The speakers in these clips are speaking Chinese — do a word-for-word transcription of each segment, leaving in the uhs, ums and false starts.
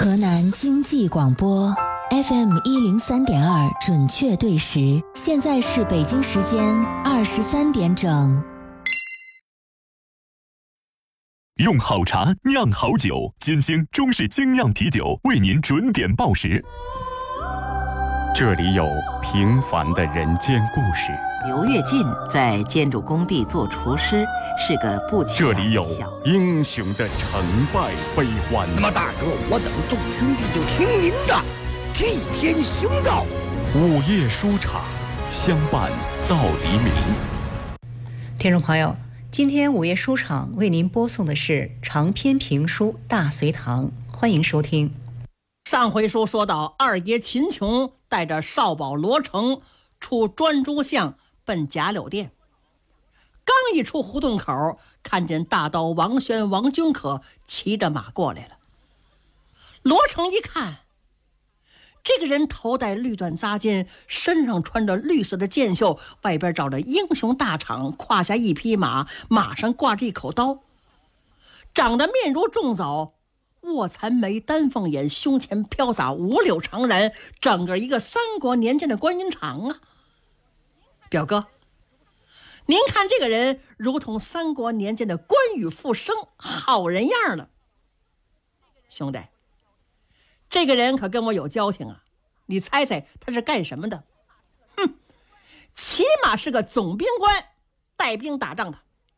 河南经济广播 F M 一零三点二准确对时，现在是北京时间二十三点整。 用好茶酿好酒，金星中式精酿啤酒为您准点报时。这里有平凡的人间故事。 刘跃进在建筑工地做厨师，是个不起眼的小。 这里有英雄的成败悲欢。 那么大哥，我等众兄弟就听您的，替天行道。 午夜书场，相伴到黎明。 听众朋友，今天午夜书场为您播送的是长篇评书《大隋唐》，欢迎收听。 上回书说到，二爷秦琼带着少保罗成出专诸巷奔贾柳店，刚一出胡同口，看见大刀王轩、王君可骑着马过来了。罗成一看，这个人头戴绿缎扎巾，身上穿着绿色的箭袖，外边罩着英雄大氅，胯下一匹马，马上挂着一口刀，长得面如重枣，卧蚕眉，丹凤眼，胸前飘洒五柳长髯，整个一个三国年间的关云长啊！表哥，您看这个人如同三国年间的关羽复生，好人样了。兄弟，这个人可跟我有交情啊，你猜猜他是干什么的？哼，起码是个总兵官，带兵打仗的。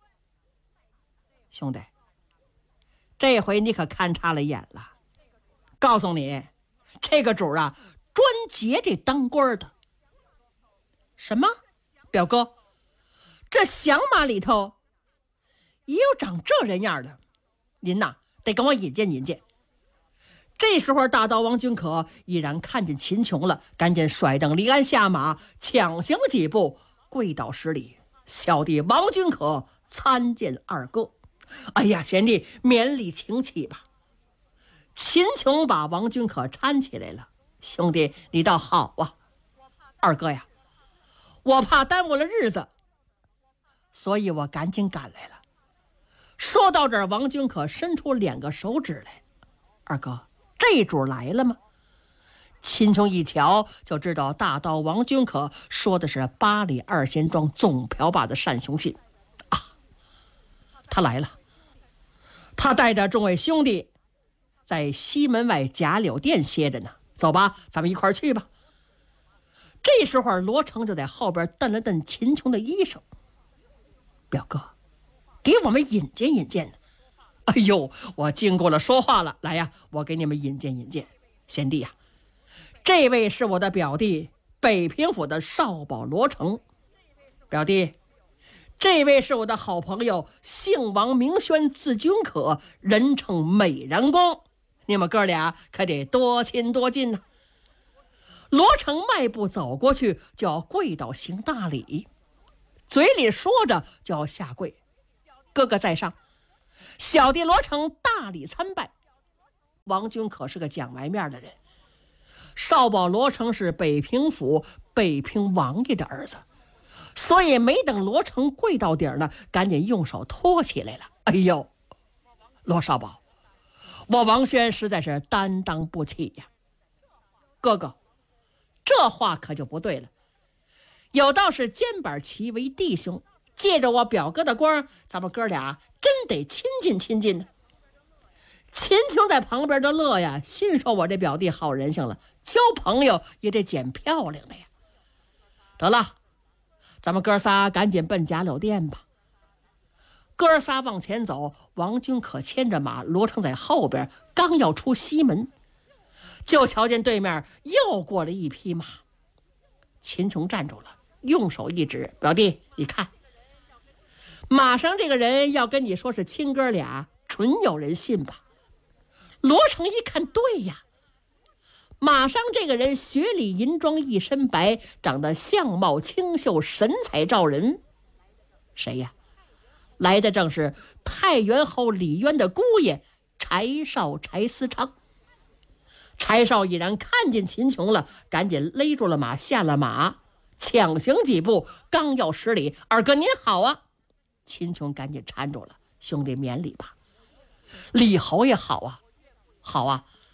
兄弟，这回你可看差了眼了。告诉你，这个主啊，专劫这当官的。什么？表哥，这响马里头也有长这人样的，您呐得跟我引荐引荐。这时候大刀王君可已然看见秦琼了，赶紧甩蹬离鞍下马，抢行几步，跪倒十里：小弟王君可参见二哥。哎呀，贤弟免礼请起吧。秦琼把王君可搀起来了：兄弟你倒好啊，二哥呀，我怕耽误了日子，所以我赶紧赶来了。说到这儿，王君可伸出两个手指来：二哥，这主来了吗？秦琼一瞧就知道大刀王君可说的是八里二贤庄总瓢把子单雄信啊，他来了。他带着众位兄弟在西门外贾柳店歇着呢，走吧，咱们一块儿去吧。这时候罗成就在后边瞪了瞪秦琼的衣裳：表哥，给我们引荐引荐呢。哎呦，我经过了说话了，来呀，我给你们引荐引荐。贤弟呀，这位是我的表弟，北平府的少保罗成。表弟，这位是我的好朋友，姓王名轩，字君可，人称美髯公。你们哥俩可得多亲多近呢、啊。罗成迈步走过去，就要跪倒行大礼，嘴里说着就要下跪：哥哥在上，小弟罗成大礼参拜。王君可是个讲埋面的人，少保罗成是北平府北平王爷的儿子，所以没等罗成跪到底儿呢，赶紧用手托起来了。哎呦，罗少保，我王轩实在是担当不起呀。哥哥，这话可就不对了，有道是肩膀齐为弟兄，借着我表哥的光，咱们哥俩真得亲近亲近呢。秦琼在旁边都乐呀，心说我这表弟好人性了，交朋友也得捡漂亮的呀。得了，咱们哥仨赶紧奔贾柳店吧。哥仨往前走，王君可牵着马，罗成在后边，刚要出西门，就瞧见对面又过了一匹马。秦琼站住了，用手一指：表弟，你看，马上这个人要跟你说是亲哥俩，准有人信吧？罗成一看，对呀，马上这个人雪里银装，一身白，长得相貌清秀，神采照人。谁呀？来的正是太原侯李渊的姑爷柴少柴思昌。柴少已然看见秦琼了，赶紧勒住了马，下了马，抢行几步，刚要施礼：二哥您好啊。秦琼赶紧搀住了：兄弟免礼吧。李侯也好啊，好啊，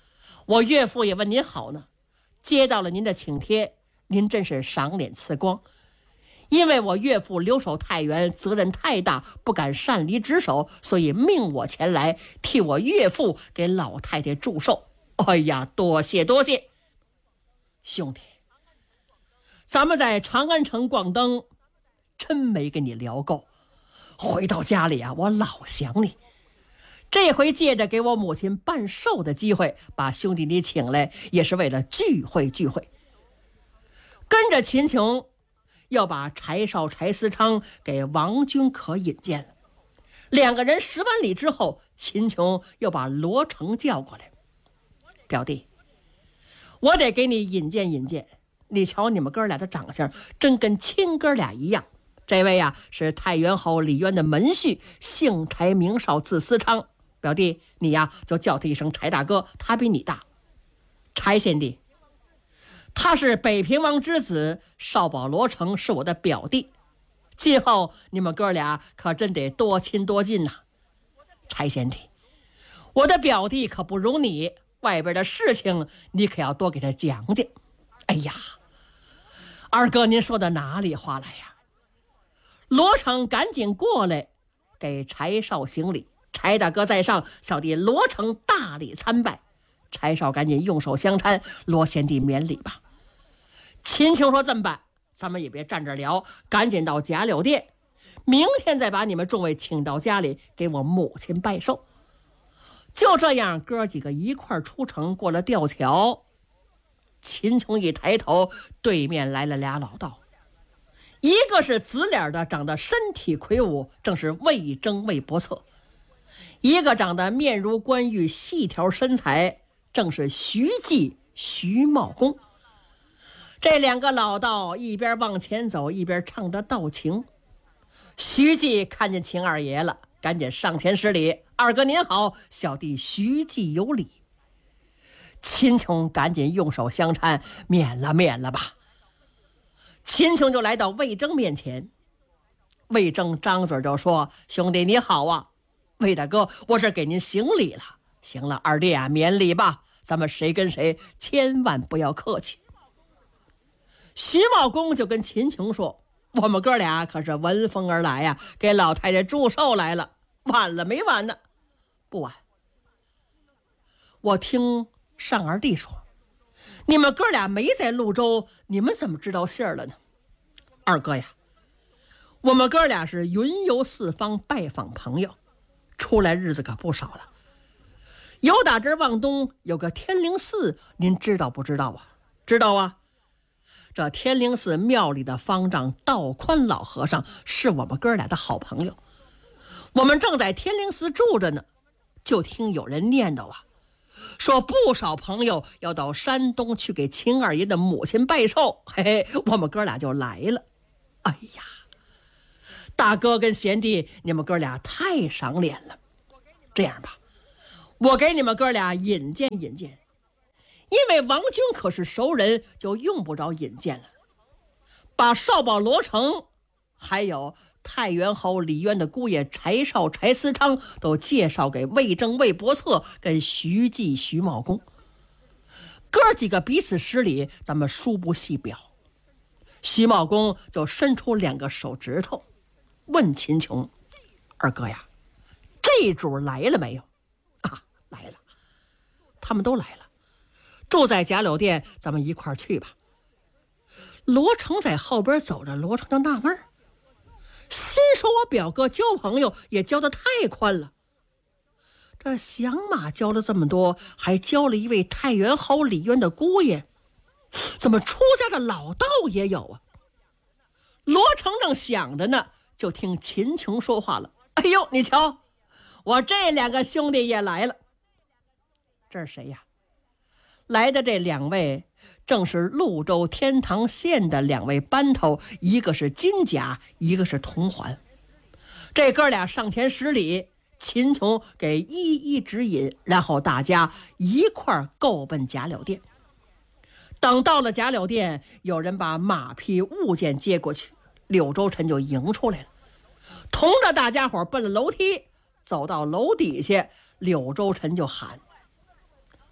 我岳父也问您好呢，接到了您的请帖，您真是赏脸辞光。因为我岳父留守太原责任太大，不敢擅离职守，所以命我前来替我岳父给老太太祝寿。哎呀，多谢多谢。兄弟，咱们在长安城逛灯，真没跟你聊够。回到家里啊，我老想你。这回借着给我母亲办寿的机会，把兄弟你请来，也是为了聚会聚会。跟着秦琼又把柴少、柴思昌给王君可引荐了。两个人十万里之后，秦琼又把罗成叫过来。表弟，我得给你引荐引荐，你瞧你们哥俩的长相，真跟亲哥俩一样。这位呀、啊、是太原侯李渊的门婿，姓柴名少，字思昌。表弟，你呀就叫他一声柴大哥，他比你大。柴贤弟，他是北平王之子，少保罗成是我的表弟。今后你们哥俩可真得多亲多近呐、啊。柴贤弟，我的表弟可不容你，外边的事情你可要多给他讲讲。哎呀，二哥您说的哪里话来呀？罗成赶紧过来给柴少行礼。柴大哥在上，小弟罗成大礼参拜。柴少赶紧用手相搀，罗贤弟免礼吧。秦琼说这么办，咱们也别站着聊，赶紧到贾柳店，明天再把你们众位请到家里给我母亲拜寿。就这样，哥几个一块出城，过了吊桥。秦琼一抬头，对面来了俩老道，一个是紫脸的，长得身体魁梧，正是魏征魏伯策；一个长得面如冠玉，细条身材，正是徐继徐茂公。这两个老道一边往前走，一边唱着道情。徐继看见秦二爷了，赶紧上前施礼：“二哥您好，小弟徐继有礼。”秦琼赶紧用手相搀：“免了免了吧。”秦琼就来到魏征面前。魏征张嘴就说：“兄弟你好啊，魏大哥，我这给您行礼了。”“行了，二弟啊，免礼吧，咱们谁跟谁千万不要客气。”徐茂公就跟秦琼说：“我们哥俩可是闻风而来呀、啊，给老太太祝寿来了。晚了没晚呢？不晚。我听上二弟说，你们哥俩没在潞州，你们怎么知道信儿了呢？”“二哥呀，我们哥俩是云游四方，拜访朋友，出来日子可不少了。有打这儿往东有个天灵寺，您知道不知道啊？”“知道啊。这天灵寺庙里的方丈道宽老和尚是我们哥俩的好朋友，我们正在天灵寺住着呢，就听有人念叨啊，说不少朋友要到山东去给秦二爷的母亲拜寿，嘿嘿，我们哥俩就来了。哎呀，大哥跟贤弟，你们哥俩太赏脸了。这样吧，我给你们哥俩引荐引荐。因为王军可是熟人，就用不着引荐了。把少保罗成，还有太原侯李渊的姑爷柴少、柴思昌都介绍给魏征、魏伯策跟徐继、徐茂公。哥几个彼此施礼，咱们书不细表。徐茂公就伸出两个手指头，问秦琼：“二哥呀，这主来了没有？”“啊，来了，他们都来了。住在贾柳店，咱们一块儿去吧。”罗成在后边走着，罗成就纳闷，心说我表哥交朋友也交得太宽了，这响马交了这么多，还交了一位太原侯李渊的姑爷，怎么出家的老道也有啊？罗成正想着呢，就听秦琼说话了：“哎呦，你瞧，我这两个兄弟也来了。”“这是谁呀？”来的这两位正是潞州天堂县的两位班头，一个是金甲，一个是铜环。这哥俩上前施礼，秦琼给一一指引，然后大家一块儿够奔贾柳店。等到了贾柳店，有人把马匹物件接过去，柳州臣就迎出来了，同着大家伙奔了楼梯，走到楼底下，柳州臣就喊：“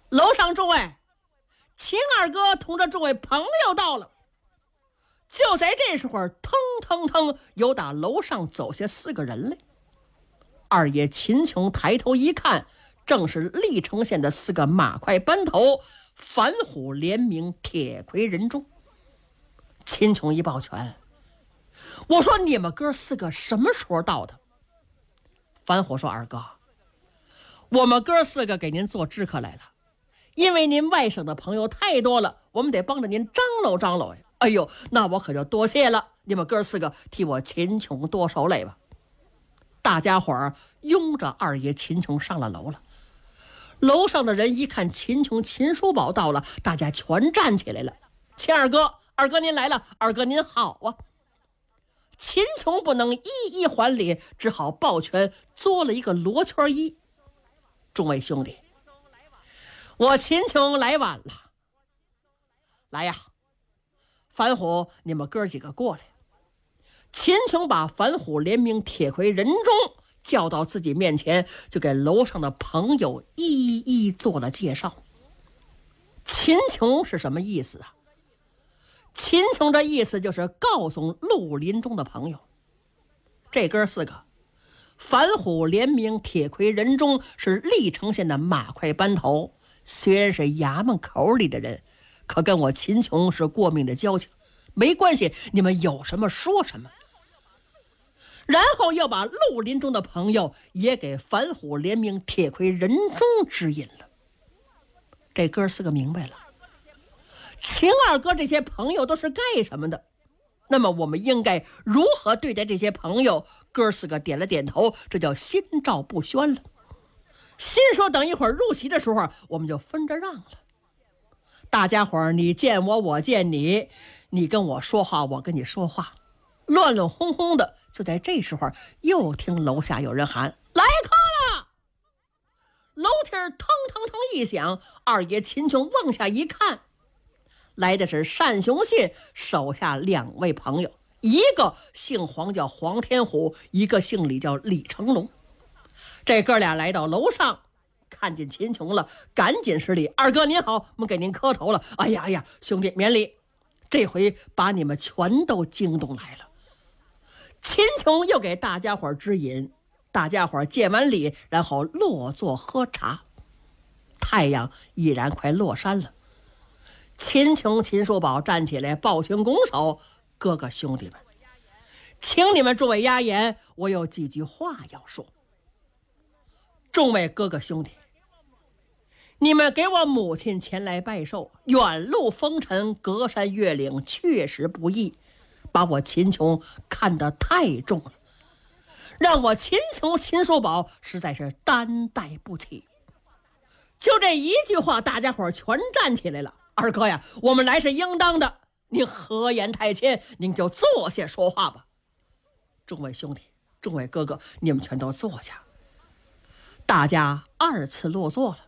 楼上诸位，秦二哥同着诸位朋友到了。就在这时候，腾腾腾，又打楼上走下四个人来。二爷秦琼抬头一看，正是历城县的四个马快班头，反虎联名铁魁人中。秦琼一抱拳，我说你们哥四个什么时候到的？反虎说，二哥，我们哥四个给您做知客来了，因为您外省的朋友太多了，我们得帮着您张罗张罗呀。哎呦，那我可就多谢了，你们哥四个替我秦琼多受累吧。大家伙儿拥着二爷秦琼上了楼了。楼上的人一看秦琼、秦叔宝到了，大家全站起来了。秦二哥，二哥您来了，二哥您好啊。秦琼不能一一还礼，只好抱拳作了一个罗圈揖。众位兄弟，我秦琼来晚了。来呀，反虎，你们哥几个过来。秦琼把反虎联名铁魁人中叫到自己面前，就给楼上的朋友一一做了介绍。秦琼是什么意思啊？秦琼的意思就是告诉绿林中的朋友，这哥四个反虎联名铁魁人中是历城县的马快班头，虽然是衙门口里的人，可跟我秦琼是过命的交情，没关系，你们有什么说什么。然后要把绿林中的朋友也给反虎联名铁魁人中指引了。这哥四个明白了，秦二哥这些朋友都是干什么的，那么我们应该如何对待这些朋友？哥四个点了点头，这叫心照不宣了。心说等一会儿入席的时候，我们就分着让了。大家伙儿你见我，我见你，你跟我说话，我跟你说话，乱乱哄哄的。就在这时候，又听楼下有人喊：“来客了！”楼梯腾腾腾一响，二爷秦琼往下一看，来的是单雄信手下两位朋友，一个姓黄叫黄天虎，一个姓李叫李成龙。这哥俩来到楼上，看见秦琼了，赶紧施礼：“二哥您好，我们给您磕头了。哎呀哎呀，兄弟免礼，这回把你们全都惊动来了。”秦琼又给大家伙指引，大家伙见完礼，然后落座喝茶。太阳已然快落山了。秦琼、秦叔宝站起来抱拳拱手：“哥哥兄弟们，请你们诸位压言，我有几句话要说。众位哥哥兄弟，你们给我母亲前来拜寿，远路风尘，隔山越岭，确实不易，把我秦琼看得太重了，让我秦琼、秦叔宝实在是担待不起。”就这一句话，大家伙全站起来了。二哥呀，我们来是应当的，您何言太谦，您就坐下说话吧。众位兄弟，众位哥哥，你们全都坐下。大家二次落座了。